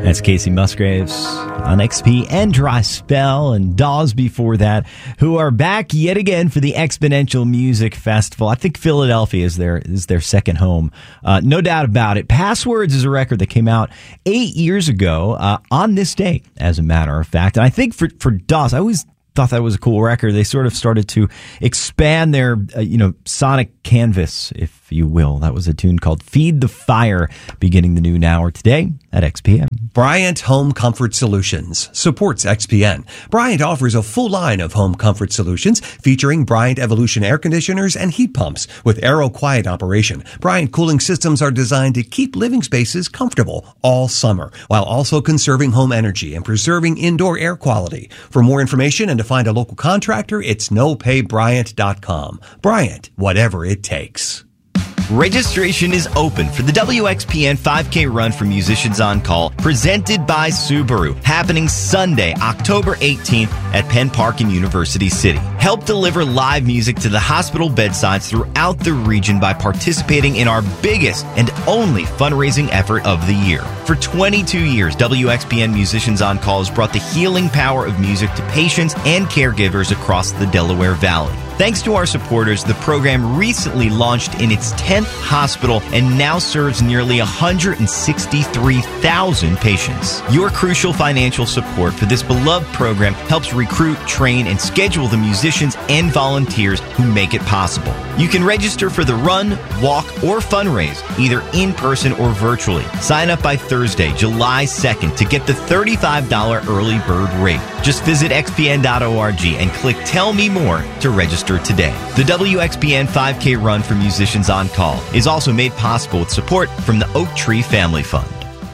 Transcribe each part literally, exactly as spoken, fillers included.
That's Casey Musgraves on X P and Dry Spell and Dawes before that, who are back yet again for the Exponential Music Festival. I think Philadelphia is their is their second home. Uh, no doubt about it. Passwords is a record that came out eight years ago uh, on this day, as a matter of fact. And I think for, for Dawes, I always thought that was a cool record. They sort of started to expand their, uh, you know, sonic canvas, if you will. That was a tune called Feed the Fire, beginning the noon hour today at X P N. Bryant Home Comfort Solutions supports X P N. Bryant offers a full line of home comfort solutions featuring Bryant Evolution air conditioners and heat pumps with Aero Quiet operation. Bryant cooling systems are designed to keep living spaces comfortable all summer, while also conserving home energy and preserving indoor air quality. For more information and to find a local contractor, it's no pay bryant dot com. Bryant, whatever it takes. Registration is open for the W X P N five K Run for Musicians on Call, presented by Subaru, happening Sunday, October eighteenth at Penn Park in University City. Help deliver live music to the hospital bedsides throughout the region by participating in our biggest and only fundraising effort of the year. For twenty-two years, W X P N Musicians on Call has brought the healing power of music to patients and caregivers across the Delaware Valley. Thanks to our supporters, the program recently launched in its tenth hospital and now serves nearly one hundred sixty-three thousand patients. Your crucial financial support for this beloved program helps recruit, train, and schedule the musicians and volunteers who make it possible. You can register for the run, walk, or fundraise, either in person or virtually. Sign up by Thursday, July second, to get the thirty-five dollars early bird rate. Just visit x p n dot org and click Tell Me More to register today. The W X P N five K Run for Musicians on Call is also made possible with support from the Oak Tree Family Fund.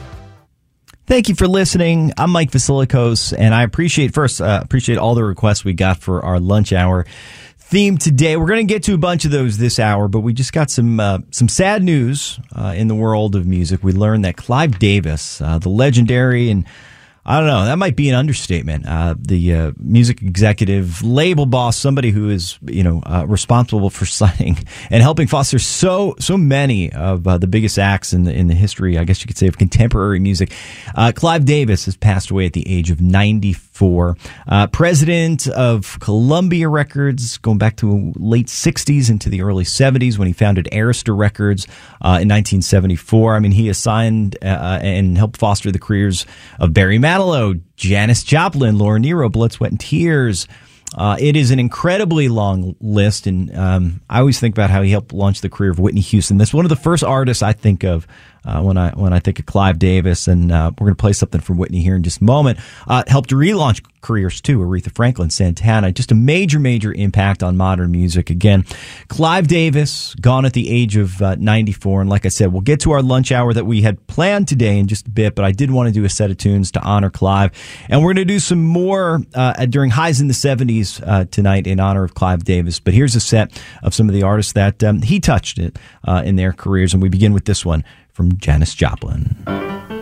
Thank you for listening. I'm Mike Vasilikos, and I appreciate first uh, appreciate all the requests we got for our lunch hour theme today. We're going to get to a bunch of those this hour, but we just got some uh, some sad news uh, in the world of music. We learned that Clive Davis, uh, the legendary and I don't know, that might be an understatement. Uh, the uh, music executive, label boss, somebody who is, you know, uh, responsible for signing and helping foster so so many of uh, the biggest acts in the in the history, I guess you could say, of contemporary music. Uh, Clive Davis has passed away at the age of ninety-four. Uh, president of Columbia Records, going back to late sixties into the early seventies when he founded Arista Records uh, in nineteen seventy-four. I mean, he assigned uh, and helped foster the careers of Barry Manilow, Manilow, Janis Joplin, Laura Nyro, Blood, Sweat, and Tears. Uh, it is an incredibly long list, and um, I always think about how he helped launch the career of Whitney Houston. That's one of the first artists I think of uh, when I when I think of Clive Davis, and uh, we're going to play something from Whitney here in just a moment. Uh, helped relaunch careers too, Aretha Franklin, Santana. Just a major, major impact on modern music. Again, Clive Davis, gone at the age of uh, ninety-four, and like I said, we'll get to our lunch hour that we had planned today in just a bit, but I did want to do a set of tunes to honor Clive, and we're going to do some more uh, during Highs in the seventies uh, tonight in honor of Clive Davis. But here's a set of some of the artists that um, he touched it uh, in their careers, and we begin with this one from Janis Joplin.